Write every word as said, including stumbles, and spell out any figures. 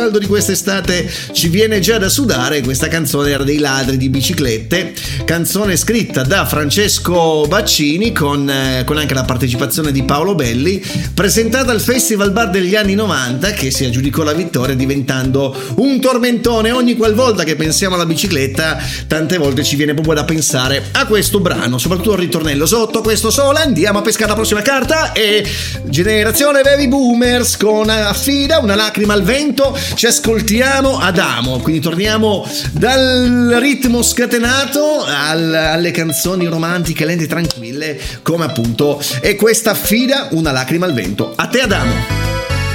caldo di quest'estate ci viene già da sudare. Questa canzone era dei Ladri di Biciclette, canzone scritta da Francesco Baccini con, eh, con anche la partecipazione di Paolo Belli, presentata al Festival Bar degli anni novanta, che si aggiudicò la vittoria diventando un tormentone. Ogni qualvolta che pensiamo alla bicicletta, tante volte ci viene proprio da pensare a questo brano, soprattutto al ritornello: sotto questo sole andiamo a pescare la prossima carta. E generazione baby boomers con Affida, una lacrima al vento. Ci ascoltiamo Adamo, quindi torniamo dal ritmo scatenato al, alle canzoni romantiche, lente e tranquille, come appunto è questa Affida, una lacrima al vento. A te Adamo.